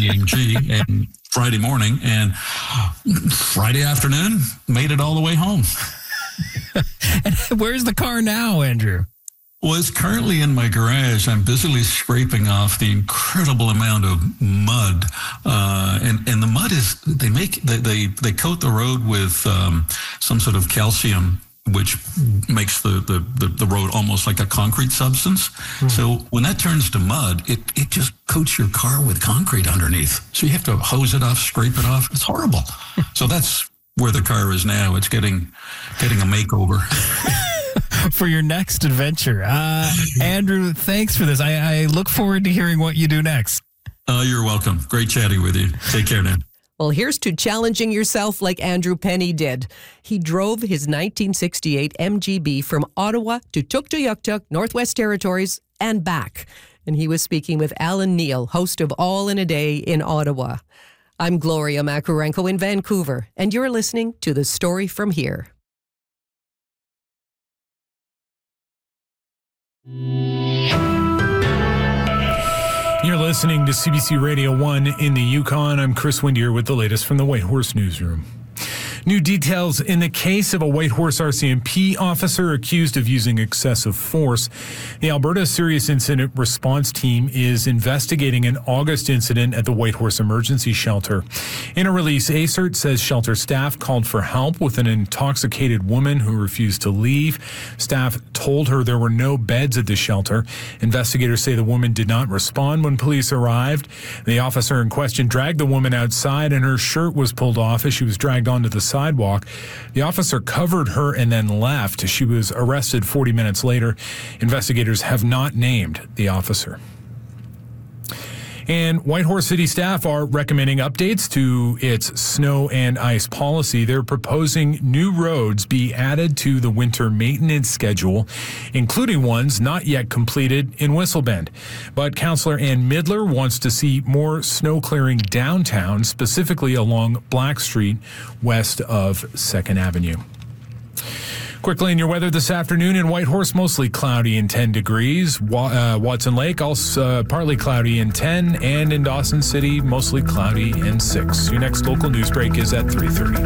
EMG, and Friday morning, and Friday afternoon, made it all the way home. And where's the car now, Andrew? Well, it's currently in my garage. I'm busily scraping off the incredible amount of mud, and the mud is they coat the road with some sort of calcium, which makes the road almost like a concrete substance. So when that turns to mud, it just coats your car with concrete underneath. So you have to hose it off, scrape it off. It's horrible. So that's where the car is now. It's getting a makeover. For your next adventure. Andrew, thanks for this. I look forward to hearing what you do next. You're welcome. Great chatting with you. Take care now. Well, here's to challenging yourself like Andrew Penny did. He drove his 1968 MGB from Ottawa to Tuktoyaktuk, Northwest Territories, and back. And he was speaking with Alan Neal, host of All in a Day in Ottawa. I'm Gloria Makarenko in Vancouver, and you're listening to The Story From Here. You're listening to CBC Radio 1 in the Yukon. I'm Chris Windier with the latest from the Whitehorse Newsroom. New details in the case of a Whitehorse RCMP officer accused of using excessive force. The Alberta Serious Incident Response Team is investigating an August incident at the Whitehorse Emergency Shelter. In a release, ASERT says shelter staff called for help with an intoxicated woman who refused to leave. Staff told her there were no beds at the shelter. Investigators say the woman did not respond when police arrived. The officer in question dragged the woman outside, and her shirt was pulled off as she was dragged onto the sidewalk. The officer covered her and then left. She was arrested 40 minutes later. Investigators have not named the officer. And Whitehorse City staff are recommending updates to its snow and ice policy. They're proposing new roads be added to the winter maintenance schedule, including ones not yet completed in Whistle Bend. But Councillor Ann Midler wants to see more snow clearing downtown, specifically along Black Street, west of 2nd Avenue. Quickly in your weather this afternoon in Whitehorse, mostly cloudy and 10 degrees. Watson Lake, also partly cloudy and 10. And in Dawson City, mostly cloudy and 6. Your next local news break is at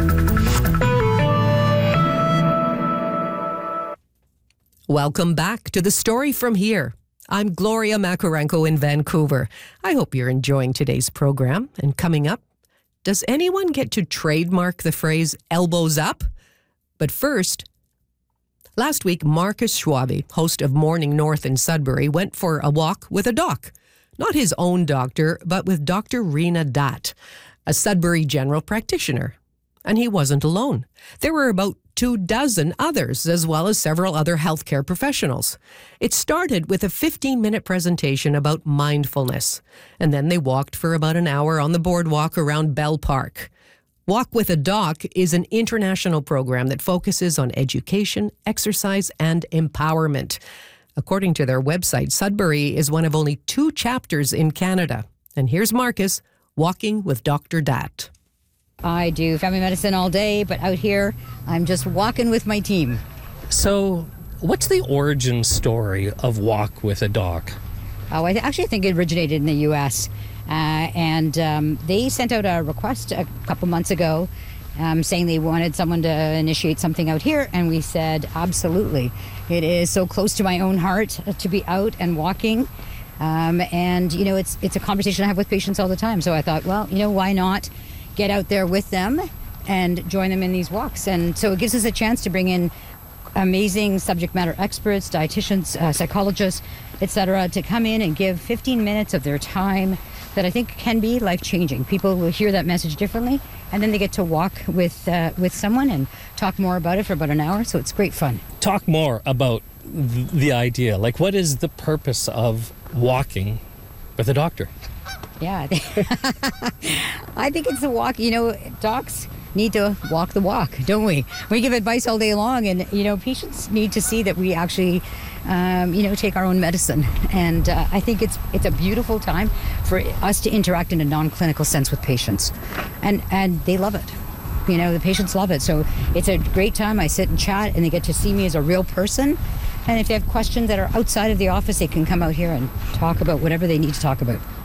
3:30. Welcome back to The Story From Here. I'm Gloria Makarenko in Vancouver. I hope you're enjoying today's program. And coming up, does anyone get to trademark the phrase elbows up? But first, last week, Marcus Schwabe, host of Morning North in Sudbury, went for a walk with a doc. Not his own doctor, but with Dr. Rena Datt, a Sudbury general practitioner. And he wasn't alone. There were about 24 others, as well as several other healthcare professionals. It started with a 15-minute presentation about mindfulness. And then they walked for about an hour on the boardwalk around Bell Park. Walk with a Doc is an international program that focuses on education, exercise, and empowerment. According to their website, Sudbury is one of only 2 chapters in Canada. And here's Marcus, walking with Dr. Datt. I do family medicine all day, but out here, I'm just walking with my team. So, what's the origin story of Walk with a Doc? Oh, I actually think it originated in the U.S., and they sent out a request a couple months ago saying they wanted someone to initiate something out here, and we said, absolutely. It is so close to my own heart to be out and walking, and, you know, it's a conversation I have with patients all the time, so I thought, well, you know, why not get out there with them and join them in these walks? And so it gives us a chance to bring in amazing subject matter experts, dietitians, psychologists, etc., to come in and give 15 minutes of their time that I think can be life-changing. People will hear that message differently, and then they get to walk with someone and talk more about it for about an hour, so it's great fun. Talk more about the idea. Like, what is the purpose of walking with a doctor? Yeah, I think it's a walk. You know, docs need to walk the walk, don't we? We give advice all day long, and, you know, patients need to see that we actually take our own medicine. And I think it's a beautiful time for us to interact in a non-clinical sense with patients. And they love it. You know, the patients love it. So it's a great time. I sit and chat, and they get to see me as a real person. And if they have questions that are outside of the office, they can come out here and talk about whatever they need to talk about.